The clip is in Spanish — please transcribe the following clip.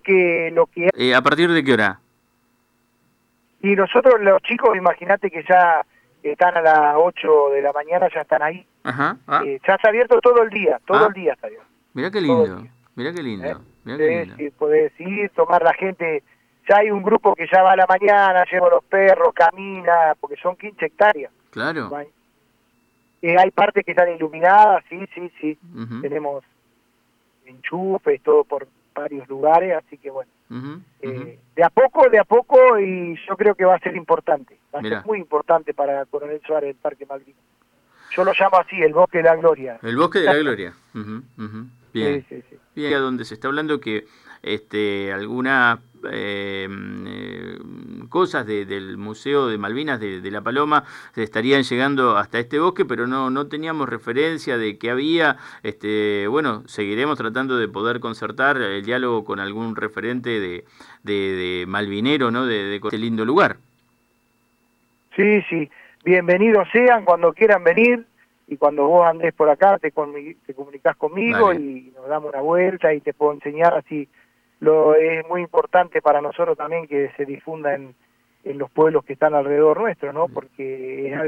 que ¿A partir de qué hora? y nosotros los chicos, imagínate que ya están a las 8 de la mañana, ya están ahí. Ajá. Ya está abierto todo el día está abierto, Mirá qué todo el lindo, día. mirá qué ¿Eh? lindo, mirá qué Entonces, lindo. podés ir, tomar la gente. Ya hay un grupo que ya va a la mañana, lleva los perros, camina, porque son 15 hectáreas. Claro. Hay partes que están iluminadas, sí. Ujú, Tenemos enchufes, todo por varios lugares, así que bueno. ujú, ujú. De a poco, y yo creo que va a ser importante. Va a ser Mirá, muy importante para Coronel Suárez el Parque Malvinas. Yo lo llamo así, el Bosque de la Gloria. el Bosque de la Gloria. Ujú, ujú. Bien. Sí. Bien, donde se está hablando que algunas cosas del Museo de Malvinas de La Paloma se estarían llegando hasta este bosque, pero no teníamos referencia de qué había. Bueno, seguiremos tratando de poder concertar el diálogo con algún referente de malvinero, ¿no? De este lindo lugar. Sí. Bienvenidos sean cuando quieran venir, y cuando vos andés por acá te comunicás conmigo Dale. y nos damos una vuelta y te puedo enseñar así. Es muy importante para nosotros también que se difunda en los pueblos que están alrededor nuestro, ¿no? Porque es